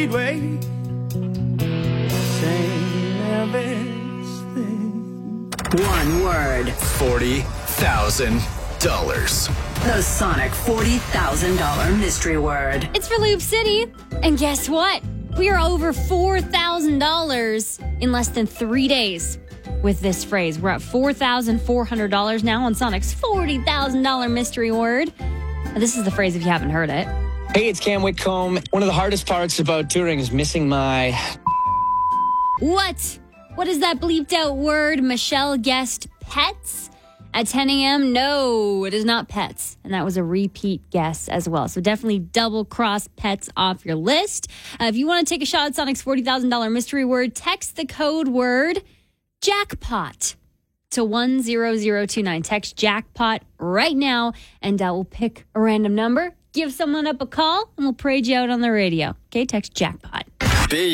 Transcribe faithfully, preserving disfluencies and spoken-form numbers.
Speedway. Same everything. One word. forty thousand dollars. The Sonic forty thousand dollars mystery word. It's for Loop City. And guess what? We are over four thousand dollars in less than three days with this phrase. We're at four thousand four hundred dollars now on Sonic's forty thousand dollars mystery word. Now, this is the phrase if you haven't heard it. Hey, it's Cam Whitcomb. One of the hardest parts about touring is missing my... What? What is that bleeped out word? Michelle guessed pets at ten a.m. No, it is not pets. And that was a repeat guess as well. So definitely double cross pets off your list. Uh, if you want to take a shot at Sonic's forty thousand dollars mystery word, text the code word jackpot to one zero zero two nine. Text jackpot right now and uh, we'll pick a random number, give someone up a call, and we'll parade you out on the radio. Okay, text jackpot.